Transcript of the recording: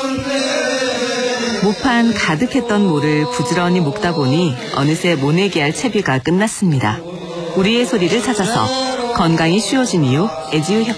모판 가득했던 모를 부지런히 묶다 보니 어느새 모내기 할 채비가 끝났습니다. 우리의 소리를 찾아서 건강이 쉬워진 이유 애지유